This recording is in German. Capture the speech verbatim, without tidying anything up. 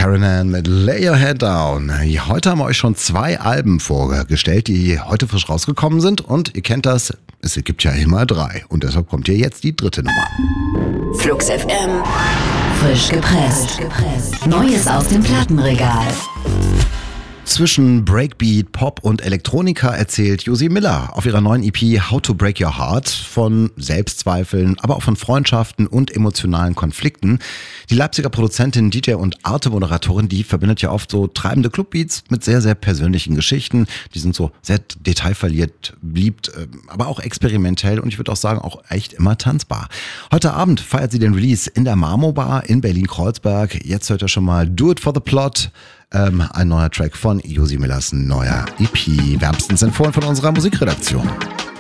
Karen Ann mit Lay Your Head Down. Heute haben wir euch schon zwei Alben vorgestellt, die heute frisch rausgekommen sind. Und ihr kennt das, es gibt ja immer drei. Und deshalb kommt hier jetzt die dritte Nummer. Flux F M. Frisch gepresst. Neues aus dem Plattenregal. Zwischen Breakbeat, Pop und Elektronika erzählt Josie Miller auf ihrer neuen E P How to Break Your Heart von Selbstzweifeln, aber auch von Freundschaften und emotionalen Konflikten. Die Leipziger Produzentin, D J und Arte-Moderatorin, die verbindet ja oft so treibende Clubbeats mit sehr, sehr persönlichen Geschichten. Die sind so sehr detailverliebt, beliebt, aber auch experimentell und ich würde auch sagen, auch echt immer tanzbar. Heute Abend feiert sie den Release in der Marmo Bar in Berlin-Kreuzberg. Jetzt hört ihr schon mal Do It for the Plot. Ähm, ein neuer Track von Josie Millers neuer E P. Wärmstens empfohlen von unserer Musikredaktion.